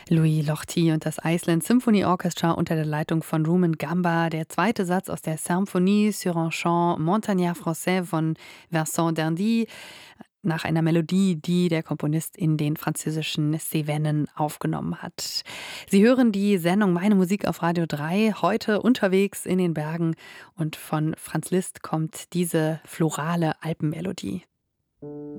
Louis Lochti und das Iceland Symphony Orchestra unter der Leitung von Rumen Gamba. Der zweite Satz aus der Symphonie sur un chant montagnard français von Vincent d'Indy nach einer Melodie, die der Komponist in den französischen Cevennen aufgenommen hat. Sie hören die Sendung Meine Musik auf Radio 3, heute unterwegs in den Bergen, und von Franz Liszt kommt diese florale Alpenmelodie.